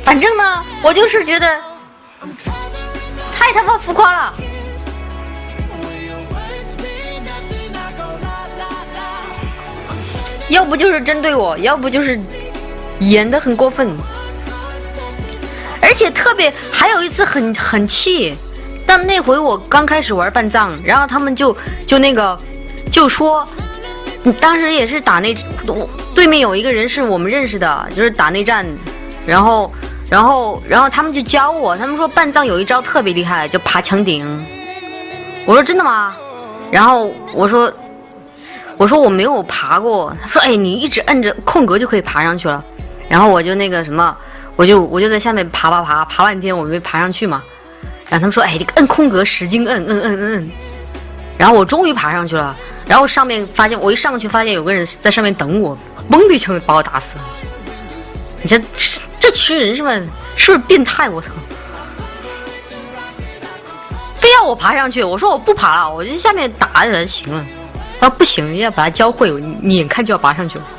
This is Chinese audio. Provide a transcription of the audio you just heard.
反正呢，我就是觉得太他妈浮夸了。要不就是针对我，要不就是演得很过分。而且特别还有一次很气，但那回我刚开始玩半藏，然后他们就说，当时也是打对面有一个人是我们认识的，就是打内战，然后他们就教我，他们说半藏有一招特别厉害，就爬墙顶。我说真的吗？然后我说我没有爬过。他说你一直摁着空格就可以爬上去了。然后我就那个什么，我就在下面爬半天，我没爬上去嘛。然后他们说你摁空格使劲摁。然后我终于爬上去了。然后上面发现我一上去发现有个人在上面等我，嘣的一枪把我打死了。你看这群人是不是变态？我操！非要我爬上去，我说我不爬了，我就下面打就行了。他说不行，要把他教会，你眼看就要爬上去了。